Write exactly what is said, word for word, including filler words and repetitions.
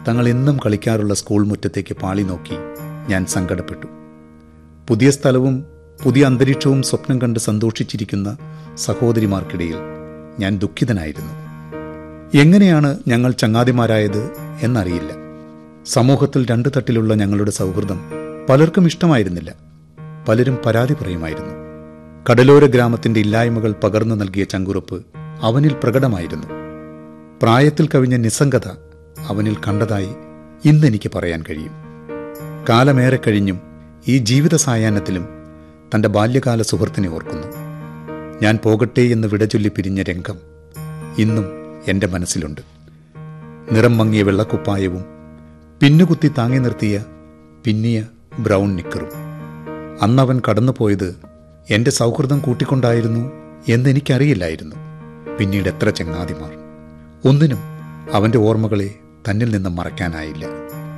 തങ്ങൾ എന്നും കളിക്കാറുള്ള സ്കൂൾ മുറ്റത്തേക്ക് പാളി നോക്കി ഞാൻ സങ്കടപ്പെട്ടു. പുതിയ സ്ഥലവും പുതിയ അന്തരീക്ഷവും സ്വപ്നം കണ്ട് സന്തോഷിച്ചിരിക്കുന്ന സഹോദരിമാർക്കിടയിൽ ഞാൻ ദുഃഖിതനായിരുന്നു. എങ്ങനെയാണ് ഞങ്ങൾ ചങ്ങാതിമാരായത് എന്നറിയില്ല. സമൂഹത്തിൽ രണ്ടു തട്ടിലുള്ള ഞങ്ങളുടെ സൗഹൃദം പലർക്കും ഇഷ്ടമായിരുന്നില്ല. പലരും പരാതി പറയുമായിരുന്നു. കടലോര ഗ്രാമത്തിന്റെ ഇല്ലായ്മകൾ പകർന്നു നൽകിയ ചങ്കുറപ്പ് അവനിൽ പ്രകടമായിരുന്നു. പ്രായത്തിൽ കവിഞ്ഞ നിസ്സംഗത അവനിൽ കണ്ടതായി ഇന്നെനിക്ക് പറയാൻ കഴിയും. കാലമേറെ കഴിഞ്ഞും ഈ ജീവിത സായാഹ്നത്തിലും തന്റെ ബാല്യകാല സുഹൃത്തിനെ ഓർക്കുന്നു. ഞാൻ പോകട്ടെ എന്ന് വിടചൊല്ലി പിരിഞ്ഞ രംഗം ഇന്നും എൻ്റെ മനസ്സിലുണ്ട്. നിറം മങ്ങിയ വെള്ളക്കുപ്പായവും പിന്നുകുത്തി താങ്ങി നിർത്തിയ പിന്നിയ ബ്രൗൺ നിക്കറും. അന്നവൻ കടന്നുപോയത് എൻ്റെ സൗഹൃദം കൂട്ടിക്കൊണ്ടായിരുന്നു എന്നെനിക്കറിയില്ലായിരുന്നു. പിന്നീട് എത്ര ചങ്ങാതിമാർ. ഒന്നിനും അവൻ്റെ ഓർമ്മകളെ തന്നിൽ നിന്ന് മറക്കാനായില്ല.